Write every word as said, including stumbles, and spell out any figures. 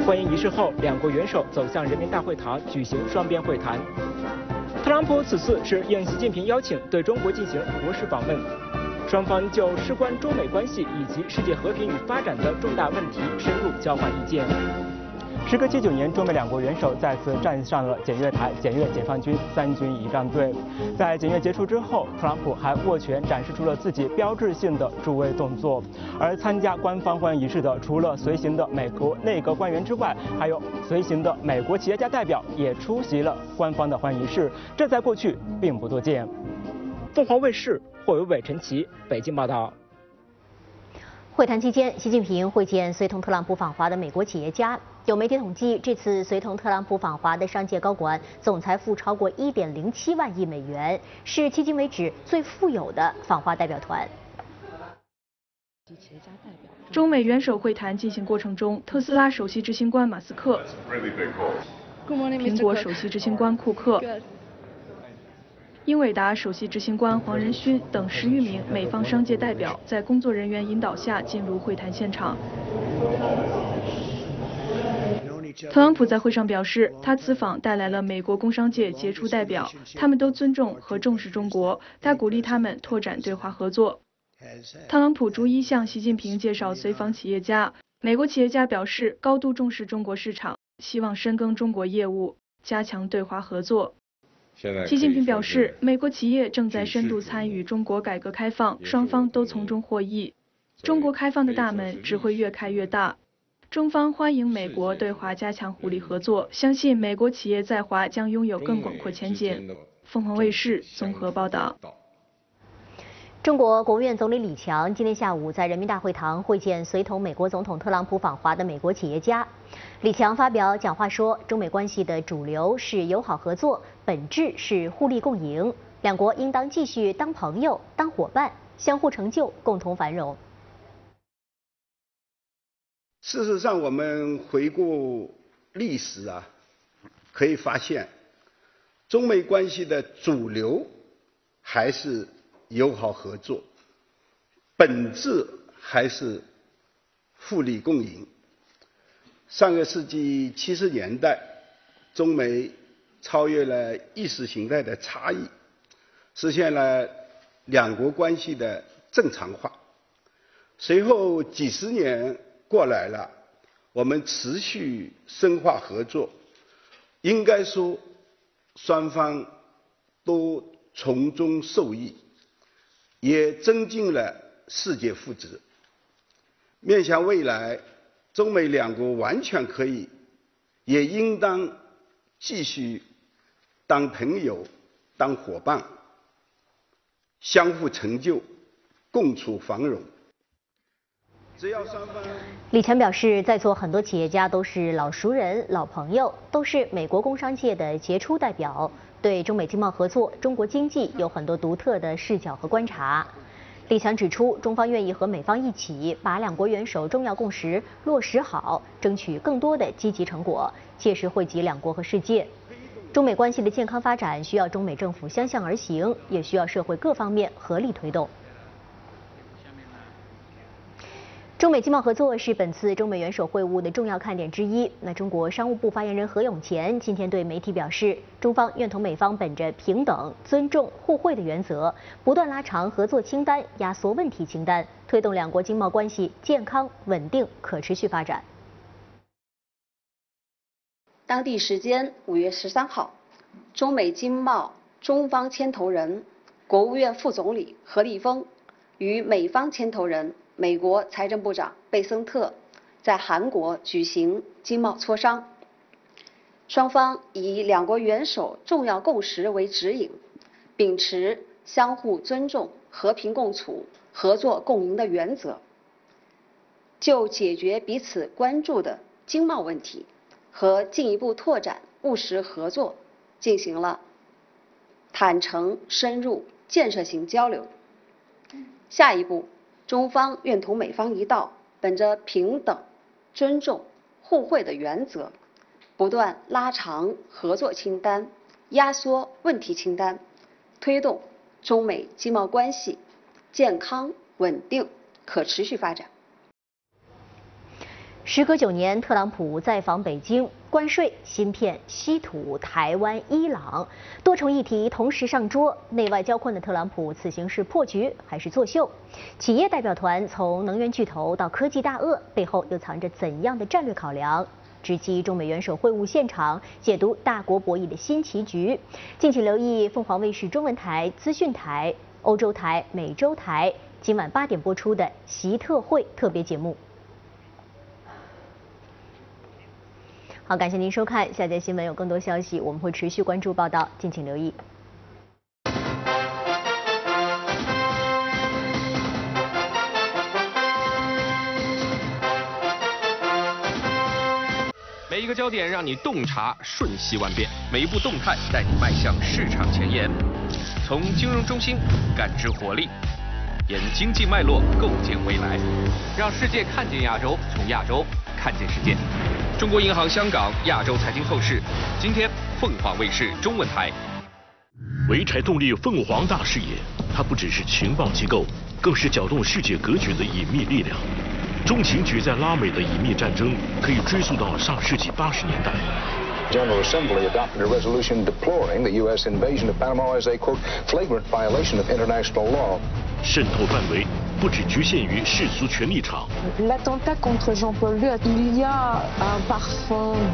欢迎仪式后，两国元首走向人民大会堂举行双边会谈。特朗普此次是应习近平邀请对中国进行国事访问，双方就事关中美关系以及世界和平与发展的重大问题深入交换意见。时隔七九年，中美两国元首再次站上了检阅台，检阅解放军三军仪仗队。在检阅结束之后，特朗普还握拳展示出了自己标志性的助威动作。而参加官方欢迎仪式的，除了随行的美国内阁官员之外，还有随行的美国企业家代表也出席了官方的欢迎仪式，这在过去并不多见。凤凰卫视霍伟伟、陈琦北京报道。 会谈期间，习近平会见随同特朗普访华的美国企业家。有媒体统计，这次随同特朗普访华的商界高管总财富超过一点零七万亿美元，是迄今为止最富有的访华代表团。 中美元首会谈进行过程中，特斯拉首席执行官马斯克、苹果首席执行官库克、英伟达首席执行官黄仁勋等十余名美方商界代表在工作人员引导下进入会谈现场。特朗普在会上表示，他此访带来了美国工商界杰出代表，他们都尊重和重视中国，他鼓励他们拓展对华合作。特朗普逐一向习近平介绍随访企业家，美国企业家表示高度重视中国市场，希望深耕中国业务，加强对华合作。习近平表示，美国企业正在深度参与中国改革开放，双方都从中获益。中国开放的大门只会越开越大。中方欢迎美国对华加强互利合作，相信美国企业在华将拥有更广阔前景。凤凰卫视综合报道。 中国国务院总理李强今天下午在人民大会堂会见随同美国总统特朗普访华的美国企业家。李强发表讲话说，中美关系的主流是友好合作，本质是互利共赢，两国应当继续当朋友、当伙伴，相互成就，共同繁荣。 事实上，我们回顾历史啊，可以发现，中美关系的主流还是友好合作，本质还是互利共赢。上个世纪七十年代，中美超越了意识形态的差异，实现了两国关系的正常化。随后几十年过来了，我们持续深化合作，应该说双方都从中受益，也增进了世界福祉。面向未来，中美两国完全可以，也应当继续当朋友、当伙伴，相互成就，共处繁荣。只要双方。 李强表示，在座很多企业家都是老熟人、老朋友，都是美国工商界的杰出代表，对中美经贸合作、中国经济有很多独特的视角和观察。李强指出，中方愿意和美方一起把两国元首重要共识落实好，争取更多的积极成果，切实惠及两国和世界。中美关系的健康发展需要中美政府相向而行，也需要社会各方面合力推动。中美经贸合作是本次中美元首会晤的重要看点之一。那中国商务部发言人何永乾今天对媒体表示，中方愿同美方本着平等、尊重、互惠的原则，不断拉长合作清单，压缩问题清单，推动两国经贸关系健康、稳定、可持续发展。 当地时间五月十三号，中美经贸中方牵头人、国务院副总理何立峰与美方牵头人美国财政部长贝森特在韩国举行经贸磋商，双方以两国元首重要共识为指引，秉持相互尊重、和平共处、合作共赢的原则，就解决彼此关注的经贸问题和进一步拓展务实合作进行了坦诚、深入、建设性交流。下一步，中方愿同美方一道，本着平等、尊重、互惠的原则，不断拉长合作清单，压缩问题清单，推动中美经贸关系健康、稳定、可持续发展。 时隔九年，特朗普再访北京，关税、芯片、稀土、台湾、伊朗，多重议题同时上桌，内外交困的特朗普此行是破局还是作秀？企业代表团从能源巨头到科技大鳄，背后又藏着怎样的战略考量？直击中美元首会晤现场，解读大国博弈的新棋局。敬请留意凤凰卫视中文台、资讯台、欧洲台、美洲台今晚八点播出的习特会特别节目。好，感谢您收看。下节新闻有更多消息，我们会持续关注报道，敬请留意。 每一个焦点让你洞察瞬息万变，每一步动态带你迈向市场前沿。从金融中心感知活力，沿经济脉络构建未来，让世界看见亚洲，从亚洲看见世界。中国银行香港亚洲财经透视，今天凤凰卫视中文台。 潍柴动力凤凰大视野，它不只是情报机构，更是搅动世界格局的隐秘力量。中情局在拉美的隐秘战争可以追溯到上世纪八十年代。 General Assembly adopted a resolution deploring the U S invasion of Panama as a quote flagrant violation of international law. 渗透范围不只局限于世俗权力场。 L'attentat contre Jean-Paul Leuth, il y a un parfum